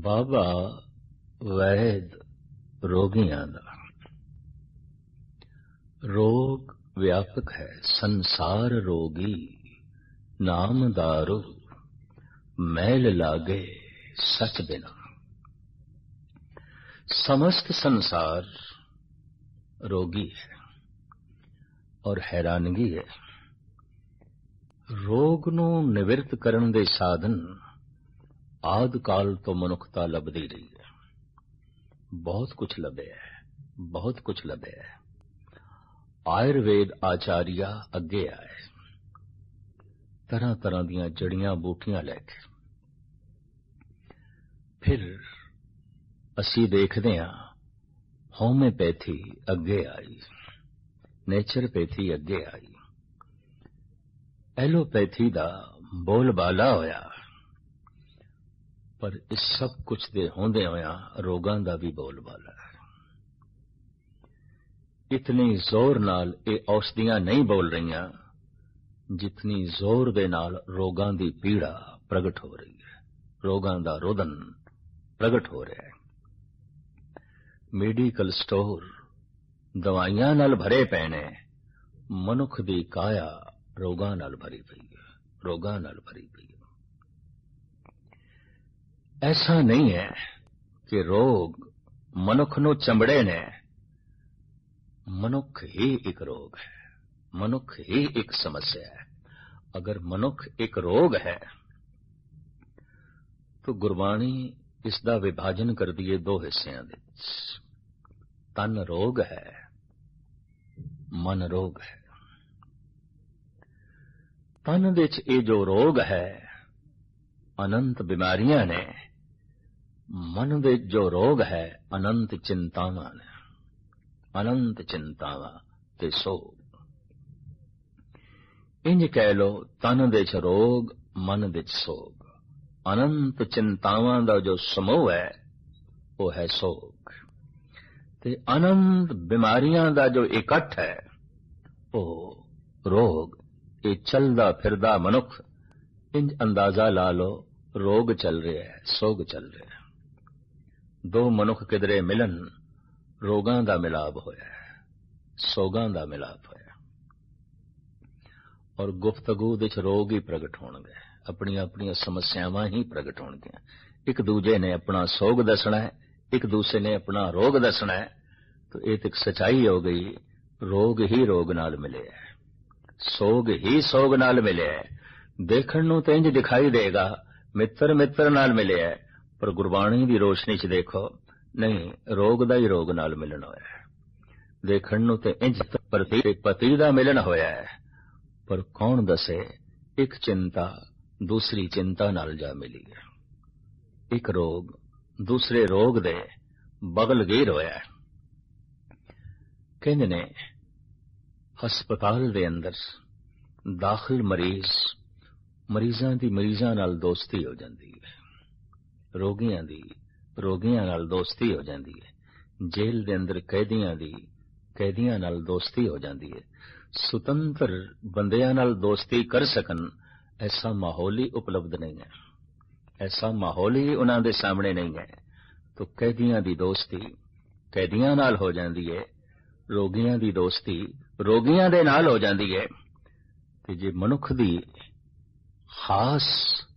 ਬਾਬਾ ਵੈਦ ਰੋਗੀਆਂ ਦਾ। ਰੋਗ ਵਿਆਪਕ ਹੈ ਸੰਸਾਰ ਰੋਗੀ, ਨਾਮ ਦਾਰੂ ਮੈਲ ਲਾਗੇ सच बिना। समस्त संसार रोगी है और हैरानगी है। रोग नूं निवृत्त करन दे साधन आद काल तो मनुखता लभदी रही है। बहुत कुछ लभे है, बहुत कुछ लभे है। आयुर्वेद आचार्य अगे आए, तरह तरह दीयां जड़ियां बूटियां लैके। फिर असी देखते हाँ होम्योपैथी अगे आई, नेचरपैथी अगे आई, एलोपैथी का बोलबाला होया। पर इस सब कुछ दे होंदे होया रोगां दा भी बोलबाला है। इतनी जोर नाल ये औषधियां नहीं बोल रही जितनी जोर दे नाल रोगां दी पीड़ा प्रगट हो रही है, रोगां दा रोदन प्रगट हो रहा है। मेडिकल स्टोर दवाइयां नाल भरे पे ने, मनुख दी काया रोगां नाल भरी पई है, रोगां नाल भरी पई है। ऐसा नहीं है कि रोग मनुख नूं चंबड़े ने। मनुख ही एक रोग है, मनुख ही एक समस्या है। अगर मनुख एक रोग है तो गुरबाणी इसका विभाजन कर दिए दो हिस्सों दे। तन रोग है, मन रोग है। तन विच ये जो रोग है अनंत बीमारियां ने, मन विच जो रोग है अनंत चिंतावां ने, अनंत चिंतावां ते सोग। इंज कह लो तन विच रोग, मन विच सोग। अनंत चिंतावां दा जो समूह है वो है सोग, ते अनंत बीमारियां दा जो इकट्ठ है वो रोग। ये चलदा फिरदा मनुख इंज अंदाजा ला लो रोग चल रहा है, सोग चल रहा है। दो मनुख किधरे मिलन रोगां दा मिलाप होया है, सोगां दा मिलाप होया। और गुफ्तगू विच रोग ही प्रगट होणगे, अपनी अपनी समस्यावां ही प्रगट होणगियां। एक दूजे ने अपना सोग दसना है, एक दूसरे ने अपना रोग दसना है। तो ये तो एक सच्चाई हो गई, रोग ही रोग नाल मिले है, सोग ही सोग नाल मिले है। देखण नूं ते इंज दिखाई देगा मित्र मित्र नाल मिले है, पर गुरबाणी दी रोशनी च देखो नहीं, रोग दा ही रोग नाल मिलन होया है। देखण नूं ते इंज पति दा मिलन होया है, पर कौन दसे एक चिंता दूसरी चिंता नाल जा मिली है। एक रोग दूसरे रोग दे बगलगीर होया है। कहंदे ने हस्पताल दे अंदर दाखिल मरीजां दी मरीजां नाल दोस्ती हो जाती है, रोगियां दी रोगियां नाल दोस्ती हो जाती है। जेल दे अंदर कैदियां दी कैदियां नाल दोस्ती हो जाती है। सुतंत्र बंदियां नाल दोस्ती कर सकन ऐसा माहौल ही उपलब्ध नहीं है, ऐसा माहौल ही उन्हां दे सामने नहीं है। तो कैदियां दी दोस्ती कैदियां नाल हो जाती है, रोगियां दी दोस्ती रोगियां दे नाल हो जाती है। ते जे मनुख दी खास